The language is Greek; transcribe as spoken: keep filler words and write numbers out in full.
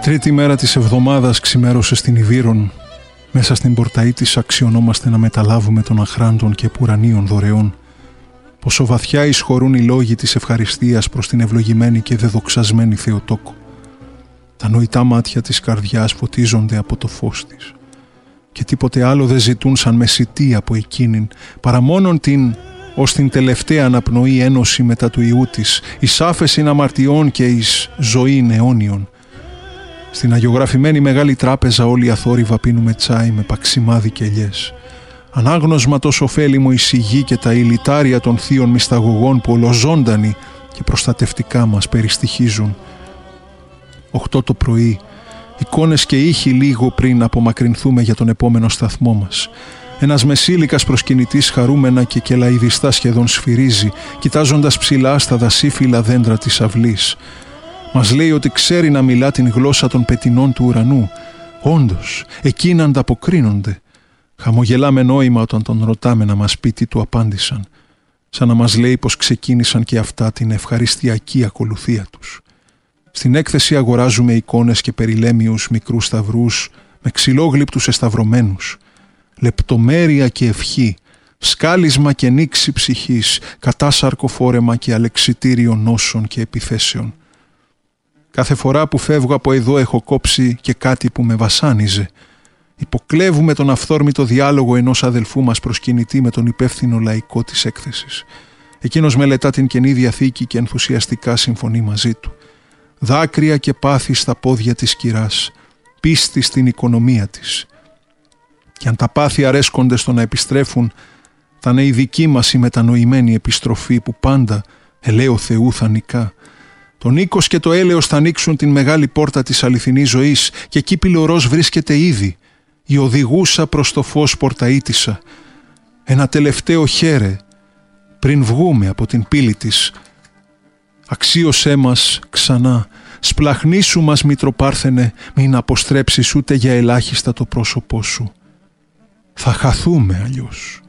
Τρίτη μέρα της εβδομάδας ξημέρωσε στην Ιβύρον. Μέσα στην πορταή της αξιωνόμαστε να μεταλάβουμε των αχράντων και πουρανίων δωρεών. Πόσο βαθιά εισχωρούν οι λόγοι της ευχαριστίας προς την ευλογημένη και δεδοξασμένη Θεοτόκο. Τα νοητά μάτια της καρδιάς φωτίζονται από το φως της. Και τίποτε άλλο δεν ζητούν σαν μεσητή από εκείνην, παρά μόνον την ως την τελευταία αναπνοή ένωση μετά του Ιού της, εις άφεσιν αμαρτιών και εις ζωήν αιώνιον. Στην αγιογραφημένη μεγάλη τράπεζα όλοι αθόρυβα πίνουμε τσάι με παξιμάδι και ελιές. Ανάγνωσμα τόσο ωφέλιμο η σιγή και τα ηλιτάρια των θείων μυσταγωγών που ολοζώντανοι και προστατευτικά μας περιστοιχίζουν. Οχτώ το πρωί, εικόνες και ήχοι λίγο πριν απομακρυνθούμε για τον επόμενο σταθμό μας. Ένας μεσήλικας προσκυνητής χαρούμενα και κελαηδιστά σχεδόν σφυρίζει, κοιτάζοντας ψηλά στα δασίφυλλα δέντρα της αυλής. Μας λέει ότι ξέρει να μιλά την γλώσσα των πετεινών του ουρανού. Όντως, εκείνα ανταποκρίνονται. Χαμογελά με νόημα όταν τον ρωτάμε να μας πει τι του απάντησαν, σαν να μας λέει πως ξεκίνησαν και αυτά την ευχαριστιακή ακολουθία τους. Στην έκθεση αγοράζουμε εικόνες και περιλέμιους μικρούς σταυρούς με ξυλόγλυπτους εσταυρωμένους. Λεπτομέρεια και ευχή, σκάλισμα και νήξη ψυχής, κατάσαρκο φόρεμα και αλεξιτήριο νόσων και επιθέσεων. Κάθε φορά που φεύγω από εδώ έχω κόψει και κάτι που με βασάνιζε. Υποκλέβουμε τον αυθόρμητο διάλογο ενός αδελφού μας προσκυνητή με τον υπεύθυνο λαϊκό της έκθεσης. Εκείνος μελετά την Καινή Διαθήκη και ενθουσιαστικά συμφωνεί μαζί του. Δάκρυα και πάθη στα πόδια της κυράς, πίστη στην οικονομία της. Και αν τα πάθη αρέσκονται στο να επιστρέφουν, θα είναι η δική μας η μετανοημένη επιστροφή που πάντα, ελέω Θεού, θα νικά. Το νίκος και το έλεος θα ανοίξουν την μεγάλη πόρτα της αληθινής ζωής και εκεί πυλωρός βρίσκεται ήδη, η οδηγούσα προς το φως πορταΐτισσα. Ένα τελευταίο χαίρε πριν βγούμε από την πύλη της. Αξίωσέ μας ξανά, σπλαχνίσου μας Μητροπάρθενε, μην αποστρέψεις ούτε για ελάχιστα το πρόσωπό σου. Θα χαθούμε αλλιώς.